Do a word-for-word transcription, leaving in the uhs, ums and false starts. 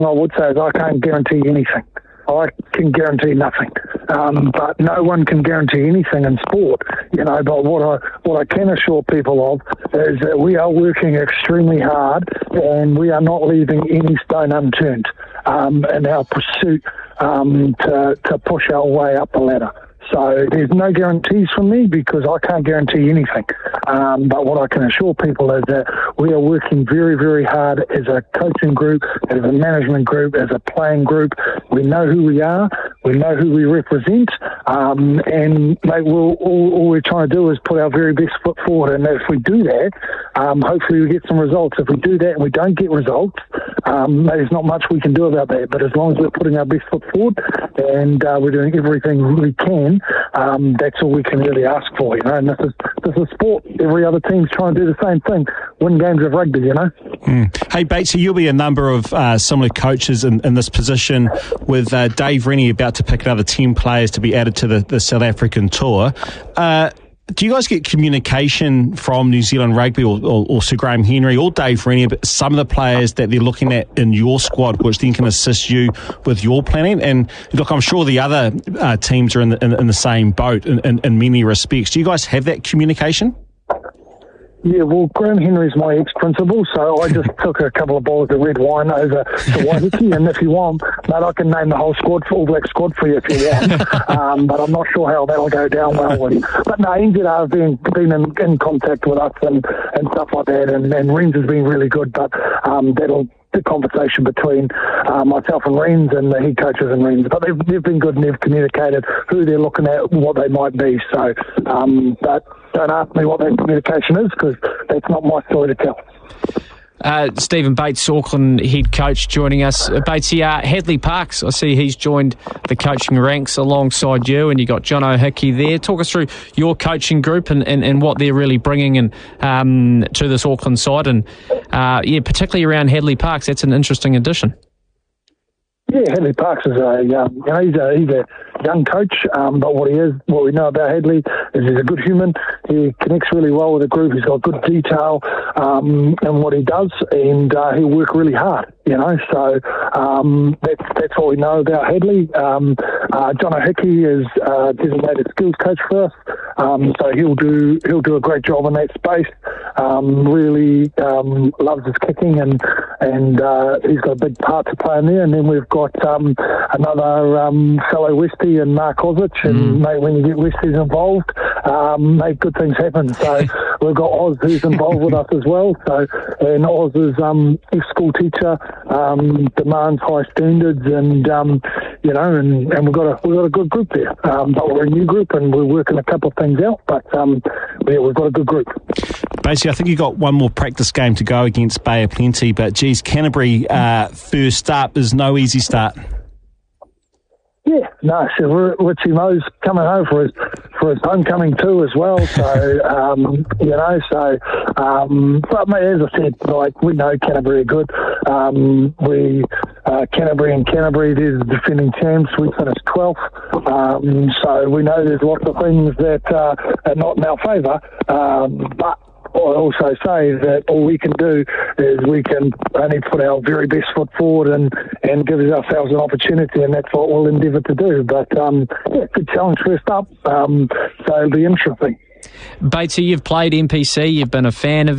I would say is I can't guarantee anything. I can guarantee nothing, um, but no one can guarantee anything in sport, you know. But what I what I can assure people of is that we are working extremely hard, and we are not leaving any stone unturned um, in our pursuit um, to to push our way up the ladder. So there's no guarantees from me because I can't guarantee anything. Um, but what I can assure people is that we are working very, very hard as a coaching group, as a management group, as a playing group. We know who we are. We know who we represent. Um, and mate, we'll, all, all we're trying to do is put our very best foot forward. And if we do that, um, hopefully we get some results. If we do that and we don't get results, um, there's not much we can do about that. But as long as we're putting our best foot forward and uh, we're doing everything we can, Um, that's all we can really ask for, you know. And this is this is sport. Every other team's trying to do the same thing, win games of rugby, you know. Mm. Hey, Batesy, you'll be a number of uh, similar coaches in, in this position with uh, Dave Rennie about to pick another ten players to be added to the, the South African tour. Uh, do you guys get communication from New Zealand Rugby or, or, or Sir Graham Henry or Dave Rennie about some of the players that they're looking at in your squad, which then can assist you with your planning? And look, I'm sure the other uh, teams are in the, in, in the same boat in, in, in many respects. Do you guys have that communication? Yeah, well, Graham Henry's my ex-principal, so I just took a couple of bottles of red wine over to Waiheke, and if you want, mate, I can name the whole squad, All Black squad for you if you want, um, but I'm not sure how that'll go down well with you. But no, N Z R have been, been in, in contact with us and, and stuff like that, and, and Reams has been really good, but um, that'll the conversation between uh, myself and Reams and the head coaches and Reams. But they've, they've been good and they've communicated who they're looking at, what they might be. So, um, but don't ask me what that communication is because that's not my story to tell. Uh, Stephen Bates, Auckland head coach, joining us. Uh, Batesy, uh, Hadley Parkes, I see he's joined the coaching ranks alongside you, and you got Jono Hickey there. Talk us through your coaching group and, and, and what they're really bringing in um, to this Auckland side, and uh, yeah, particularly around Hadley Parkes. That's an interesting addition. Yeah, Hadley Parkes is a, um, you know, he's a, he's a young coach, um, but what he is, what we know about Hadley is he's a good human. He connects really well with the group. He's got good detail um, in what he does, and uh, he'll work really hard, you know. So um, that's that's what we know about Hadley. Um, uh, Jono Hickey is uh, designated skills coach for us, um, so he'll do he'll do a great job in that space. Um, really um, loves his kicking, and and uh, he's got a big part to play in there. And then we've got um, another um, fellow Westie and Mark Ozich, and mm. mate, when you get Westies involved, um, mate, good things happen. So we've got Oz who's involved with us as well. So and Oz is um, ex-school teacher, um, demands high standards, and um, you know, and, and we've got a we've got a good group there. Um, but we're a new group, and we're working a couple of things out. But um, yeah, we've got a good group. Basically, I think you got one more practice game to go against Bay of Plenty, but geez, Canterbury uh, first up is no easy start. Yeah, no, so Richie Mo's coming home for his for his homecoming too as well. So um, you know, so um, but mate, as I said, like we know Canterbury are good. Um, we uh, Canterbury and Canterbury, they're the defending champs. We finished twelfth, um, so we know there's lots of things that uh, are not in our favour, um, but. I also say that all we can do is we can only put our very best foot forward and, and give ourselves an opportunity, and that's what we'll endeavour to do. But, um, yeah, good challenge first up, um, so it'll be interesting. Batesy, you've played N P C, you've been a fan of